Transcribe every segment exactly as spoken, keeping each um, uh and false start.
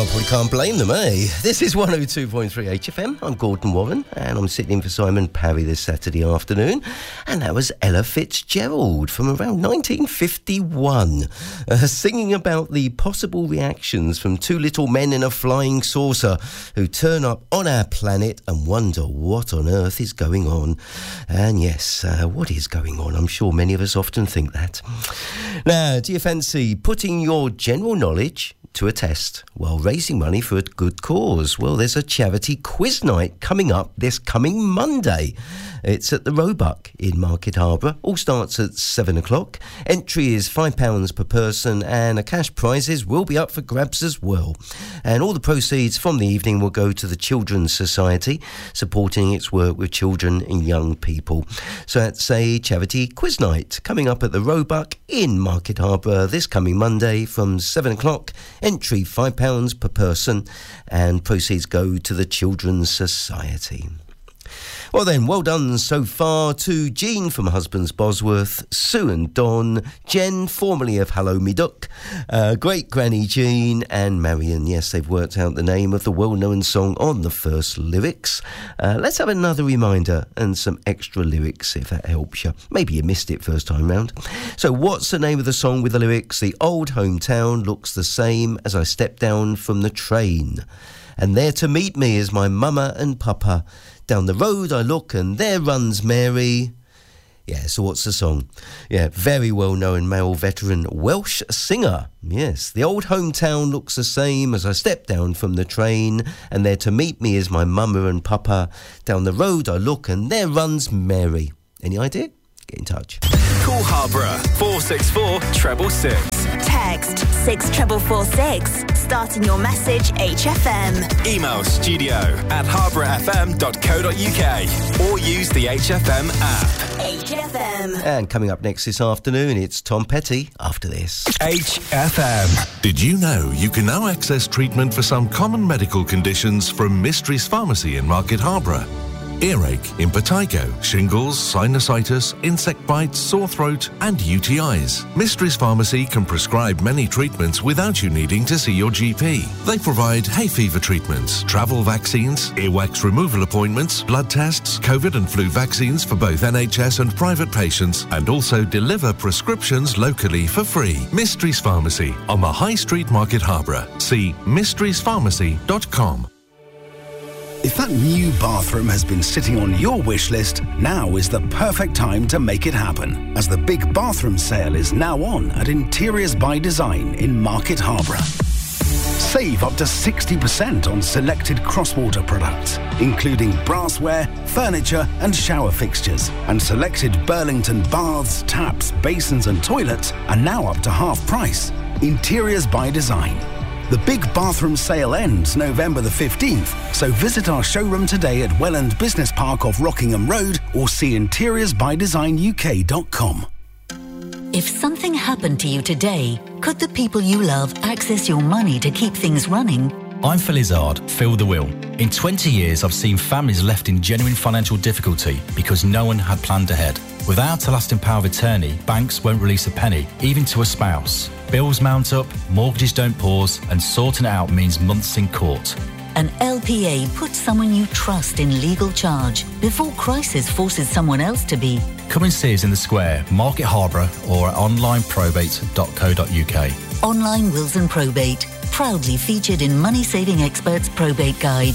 probably can't blame them, eh? This is one oh two point three H F M. I'm Gordon Warren, and I'm sitting in for Simon Parry this Saturday afternoon. And that was Ella Fitzgerald from around nineteen fifty-one, uh, singing about the possible reactions from two little men in a flying saucer who turn up on our planet and wonder what on earth is going on. And yes, uh, what is going on? I'm sure many of us often think that. Now, do you fancy putting your general knowledge to a test while raising money for a good cause? Well, there's a charity quiz night coming up this coming Monday. It's at the Roebuck in Market Harborough. All starts at seven o'clock. Entry is five pounds per person, and a cash prizes will be up for grabs as well. And all the proceeds from the evening will go to the Children's Society, supporting its work with children and young people. So that's a charity quiz night coming up at the Roebuck in Market Harborough this coming Monday from seven o'clock. Entry five pounds per person, and proceeds go to the Children's Society. Well then, well done so far to Jean from Husbands Bosworth, Sue and Don, Jen, formerly of Hello Me Duck, uh, Great Granny Jean and Marion. Yes, they've worked out the name of the well-known song on the first lyrics. Uh, let's have another reminder and some extra lyrics if that helps you. Maybe you missed it first time round. So what's the name of the song with the lyrics? The old hometown looks the same as I step down from the train. And there to meet me is my mama and papa. Down the road I look and there runs Mary. Yeah, so what's the song? Yeah, very well-known male veteran Welsh singer. Yes, the old hometown looks the same as I step down from the train, and there to meet me is my mama and papa. Down the road I look and there runs Mary. Any idea? Get in touch. Call Harborough four six four treble six. Text six treble four six, starting your message H F M. Email studio at harborough f m dot co dot u k or use the H F M app. H F M. And coming up next this afternoon, it's Tom Petty after this. H F M. Did you know you can now access treatment for some common medical conditions from Mysteries Pharmacy in Market Harborough? Earache, impetigo, shingles, sinusitis, insect bites, sore throat and U T Is. Mysteries Pharmacy can prescribe many treatments without you needing to see your G P. They provide hay fever treatments, travel vaccines, earwax removal appointments, blood tests, COVID and flu vaccines for both N H S and private patients, and also deliver prescriptions locally for free. Mysteries Pharmacy on the High Street, Market Harborough. See mysteries pharmacy dot com. If that new bathroom has been sitting on your wish list, now is the perfect time to make it happen, as the big bathroom sale is now on at Interiors by Design in Market Harborough. Save up to sixty percent on selected Crosswater products, including brassware, furniture and shower fixtures, and selected Burlington baths, taps, basins and toilets are now up to half price. Interiors by Design. The big bathroom sale ends November the fifteenth, so visit our showroom today at Welland Business Park off Rockingham Road or see interiors by design u k dot com. If something happened to you today, could the people you love access your money to keep things running? I'm Phil Izzard, Phil the Will. In twenty years, I've seen families left in genuine financial difficulty because no one had planned ahead. Without a lasting power of attorney, banks won't release a penny, even to a spouse. Bills mount up, mortgages don't pause, and sorting it out means months in court. An L P A puts someone you trust in legal charge before crisis forces someone else to be. Come and see us in the square, Market Harborough, or at online probate dot co dot u k. Online Wills and Probate, proudly featured in Money Saving Experts Probate Guide.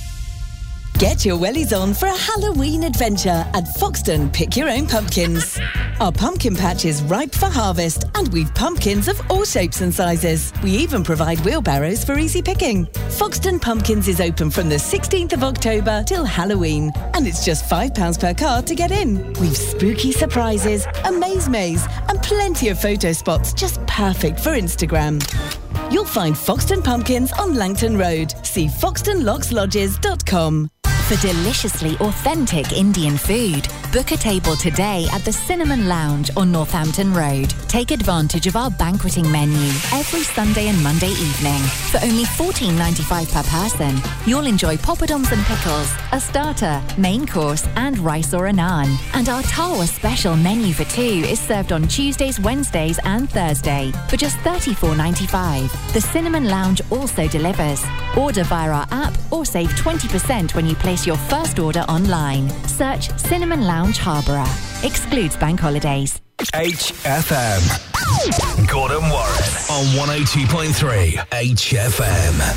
Get your wellies on for a Halloween adventure at Foxton Pick Your Own Pumpkins. Our pumpkin patch is ripe for harvest and we've pumpkins of all shapes and sizes. We even provide wheelbarrows for easy picking. Foxton Pumpkins is open from the sixteenth of October till Halloween, and it's just five pounds per card to get in. We've spooky surprises, a maze maze and plenty of photo spots just perfect for Instagram. You'll find Foxton Pumpkins on Langton Road. See foxton locks lodges dot com. For deliciously authentic Indian food, Book a table today at the Cinnamon Lounge on Northampton Road. Take advantage of our banqueting menu every Sunday and Monday evening. For only fourteen ninety-five per person, you'll enjoy poppadoms and pickles, a starter, main course and rice or a naan. And our Tawa special menu for two is served on Tuesdays, Wednesdays and Thursday for just thirty-four ninety-five. The Cinnamon Lounge also delivers. Order via our app or save twenty percent when you place your first order online. Search Cinnamon Lounge Harborough. Excludes bank holidays. H F M. Gordon Warren on one oh two point three H F M.